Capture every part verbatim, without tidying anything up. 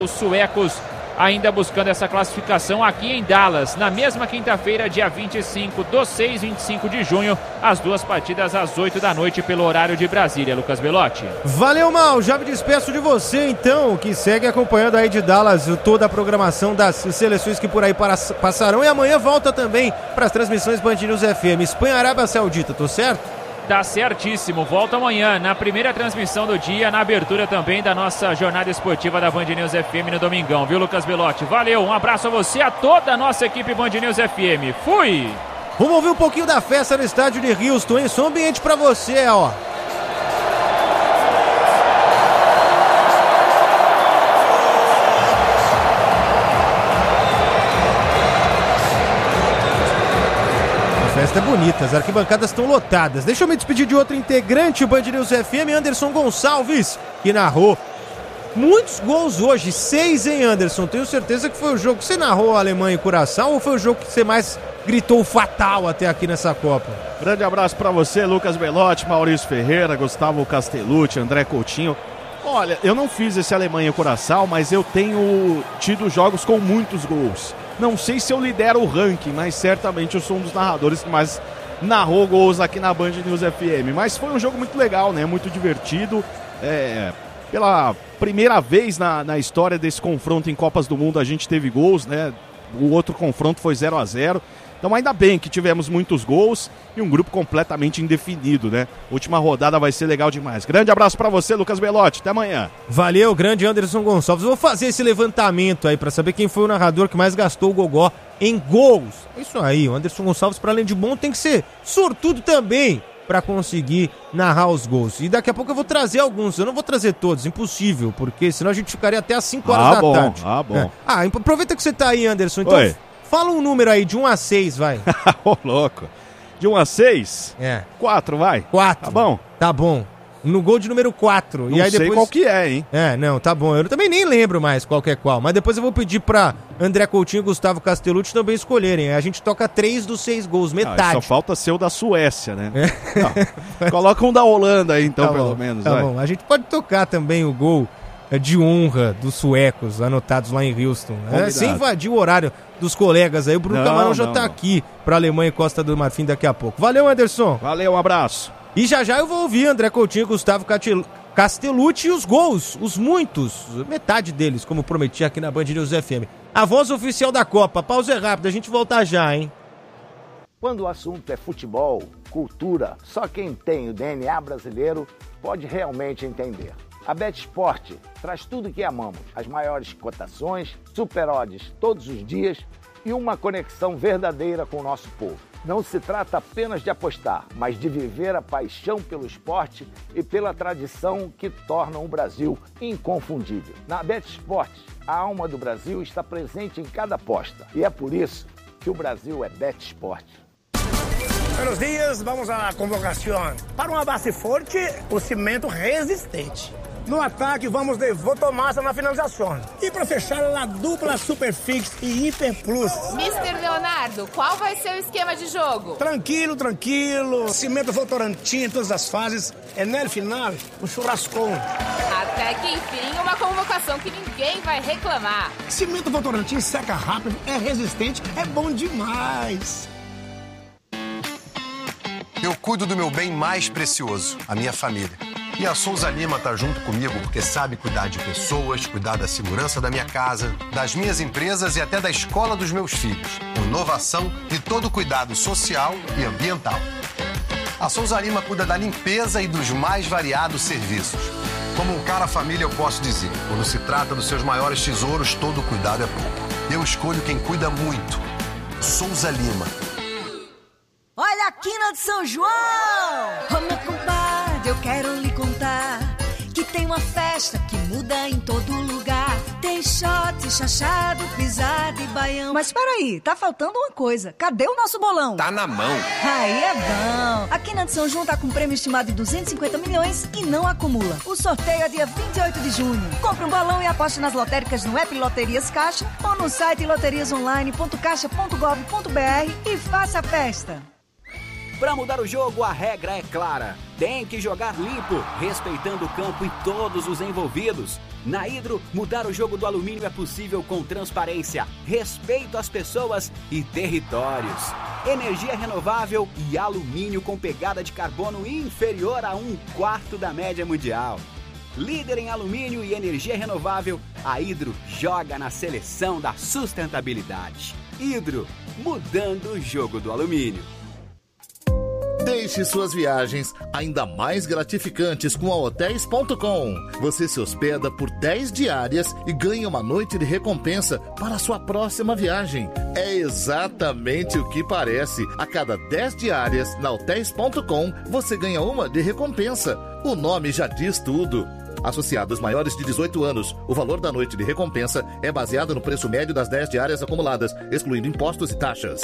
Os suecos ainda buscando essa classificação aqui em Dallas, na mesma quinta-feira, dia vinte e cinco do seis, vinte e cinco de junho, as duas partidas às oito da noite pelo horário de Brasília. Lucas Belotti. Valeu, Mal, já me despeço de você então, que segue acompanhando aí de Dallas toda a programação das seleções que por aí passarão, e amanhã volta também para as transmissões Band News F M. Espanha, Arábia Saudita, tô certo? Tá certíssimo, volta amanhã na primeira transmissão do dia, na abertura também da nossa jornada esportiva da Band News F M no domingão, viu, Lucas Belotti? Valeu, um abraço a você, a toda a nossa equipe Band News F M. Fui! Vamos ouvir um pouquinho da festa no estádio de Houston, hein? Som ambiente pra você, ó. A festa é bonita, as arquibancadas estão lotadas. Deixa eu me despedir de outro integrante, o Band News F M, Anderson Gonçalves, que narrou muitos gols hoje, seis, hein, Anderson? Tenho certeza que foi o jogo que você narrou, Alemanha e Curaçao, ou foi o jogo que você mais gritou fatal até aqui nessa Copa? Grande abraço pra você, Lucas Belotti, Maurício Ferreira, Gustavo Castellucci, André Coutinho. Olha, eu não fiz esse Alemanha e Curaçao, mas eu tenho tido jogos com muitos gols. Não sei se eu lidero o ranking, mas certamente eu sou um dos narradores que mais narrou gols aqui na Band News F M. Mas foi um jogo muito legal, né? Muito divertido. É, pela primeira vez na, na história desse confronto em Copas do Mundo a gente teve gols, né? O outro confronto foi zero a zero. Então ainda bem que tivemos muitos gols e um grupo completamente indefinido, né? Última rodada vai ser legal demais. Grande abraço pra você, Lucas Belotti. Até amanhã. Valeu, grande Anderson Gonçalves. Vou fazer esse levantamento aí pra saber quem foi o narrador que mais gastou o gogó em gols. É isso aí, o Anderson Gonçalves, pra além de bom, tem que ser sortudo também pra conseguir narrar os gols. E daqui a pouco eu vou trazer alguns. Eu não vou trazer todos, impossível, porque senão a gente ficaria até às cinco horas ah, da bom, tarde. Ah, bom. É. Ah, aproveita que você tá aí, Anderson. Então, Oi. Fala um número aí, de um a seis, vai. Ô, louco. De um a seis? É. quatro, vai. quatro. Tá bom? Tá bom. No gol de número quatro. Não e aí sei depois... qual que é, hein? É, não, tá bom. Eu também nem lembro mais qual que é qual. Mas depois eu vou pedir pra André Coutinho e Gustavo Castellucci também escolherem. A gente toca três dos seis gols, metade. Ah, só falta ser o da Suécia, né? É. Coloca um da Holanda aí, então, tá pelo bom, menos. Tá vai. bom. A gente pode tocar também o gol de honra dos suecos anotados lá em Houston. É, sem invadir o horário dos colegas aí. O Bruno não, Camarão já não, tá não. aqui pra Alemanha e Costa do Marfim daqui a pouco. Valeu, Anderson. Valeu, um abraço. E já já eu vou ouvir André Coutinho e Gustavo Castellucci e os gols, os muitos, metade deles, como prometi aqui na Band News F M. A voz oficial da Copa. Pausa é rápida, a gente volta já, hein? Quando o assunto é futebol, cultura, só quem tem o D N A brasileiro pode realmente entender. A BetSport traz tudo o que amamos, as maiores cotações, super odds todos os dias e uma conexão verdadeira com o nosso povo. Não se trata apenas de apostar, mas de viver a paixão pelo esporte e pela tradição que tornam o Brasil inconfundível. Na BetSport, a alma do Brasil está presente em cada aposta e é por isso que o Brasil é BetSport. Buenos dias, vamos à convocação. Para uma base forte, o cimento resistente. No ataque, vamos de Votomassa na finalização. E para fechar, a dupla Superfix e Hiper Plus. mister Leonardo, qual vai ser o esquema de jogo? Tranquilo, tranquilo. Cimento Votorantim em todas as fases. E no final, um churrascão. Até que enfim, uma convocação que ninguém vai reclamar. Cimento Votorantim seca rápido, é resistente, é bom demais. Eu cuido do meu bem mais precioso, a minha família. E a Souza Lima tá junto comigo porque sabe cuidar de pessoas, cuidar da segurança da minha casa, das minhas empresas e até da escola dos meus filhos. Com inovação e todo cuidado social e ambiental. A Souza Lima cuida da limpeza e dos mais variados serviços. Como um cara família, eu posso dizer, quando se trata dos seus maiores tesouros, todo cuidado é pouco. Eu escolho quem cuida muito. Souza Lima. Olha a quina de São João! Ô meu compadre, eu quero lhe contar que tem uma festa que muda em todo lugar. Tem shot, chachado, pisada e baião. Mas peraí, tá faltando uma coisa. Cadê o nosso bolão? Tá na mão. Aí é bom. A Quina de São João tá com um prêmio estimado de duzentos e cinquenta milhões e não acumula. O sorteio é dia vinte e oito de junho. Compre um bolão e aposte nas lotéricas no app Loterias Caixa ou no site loterias online ponto caixa ponto gov ponto br e faça a festa. Para mudar o jogo, a regra é clara. Tem que jogar limpo, respeitando o campo e todos os envolvidos. Na Hidro, mudar o jogo do alumínio é possível com transparência, respeito às pessoas e territórios. Energia renovável e alumínio com pegada de carbono inferior a um quarto da média mundial. Líder em alumínio e energia renovável, a Hidro joga na seleção da sustentabilidade. Hidro, mudando o jogo do alumínio. Deixe suas viagens ainda mais gratificantes com a Hotéis ponto com. Você se hospeda por dez diárias e ganha uma noite de recompensa para a sua próxima viagem. É exatamente o que parece. A cada dez diárias na Hotéis ponto com, você ganha uma de recompensa. O nome já diz tudo. Associados maiores de dezoito anos, o valor da noite de recompensa é baseado no preço médio das dez diárias acumuladas, excluindo impostos e taxas.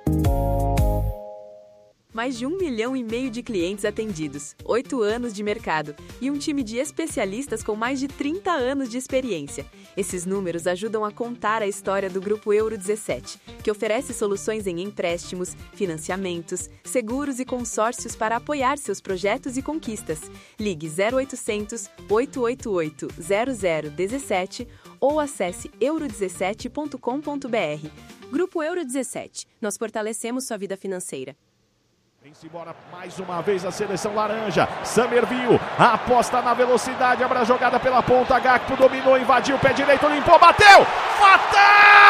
Mais de um milhão e meio de clientes atendidos, oito anos de mercado e um time de especialistas com mais de trinta anos de experiência. Esses números ajudam a contar a história do Grupo Euro dezessete, que oferece soluções em empréstimos, financiamentos, seguros e consórcios para apoiar seus projetos e conquistas. Ligue zero oitocentos, oito oito oito, zero zero um sete ou acesse euro dezessete ponto com ponto br. Grupo Euro dezessete. Nós fortalecemos sua vida financeira. Vem-se embora mais uma vez a seleção laranja. Summerville aposta na velocidade. Abre a jogada pela ponta. Gakpo dominou, invadiu, pé direito, limpou, bateu! Fatal!